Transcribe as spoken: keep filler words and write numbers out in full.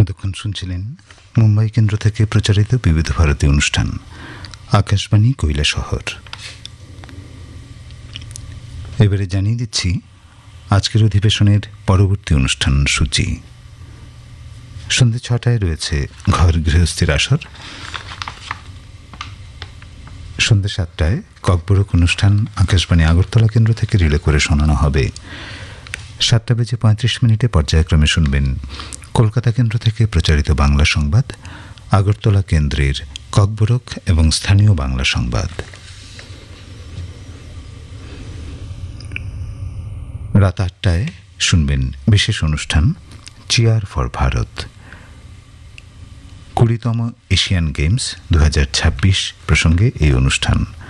এতক্ষণ শুনছিলেন মুম্বাই কেন্দ্র থেকে প্রচারিত বিবিধ ভারতী অনুষ্ঠান আকাশবাণী কৈলাসহর। এবারে জানিয়ে দিচ্ছি আজকের অধিবেশনের পরবর্তী অনুষ্ঠান সূচি। সন্ধ্যে ছটায় রয়েছে ঘর গৃহস্থীর আসর। সন্ধ্যে সাতটায় ককবরক অনুষ্ঠান আকাশবাণী আগরতলা কেন্দ্র থেকে রিলে করে শোনানো হবে। সাতটা বেজে পঁয়ত্রিশ মিনিটে পর্যায়ক্রমে শুনবেন কলকাতা কেন্দ্র থেকে প্রচারিত বাংলা সংবাদ, আগরতলা কেন্দ্রের ককবরক এবং স্থানীয় বাংলা সংবাদ। রাত আটটায় শুনবেন বিশেষ অনুষ্ঠান chair for Bharat, কুড়িতম Asian games দু হাজার ছাব্বিশ প্রসঙ্গে এই অনুষ্ঠান।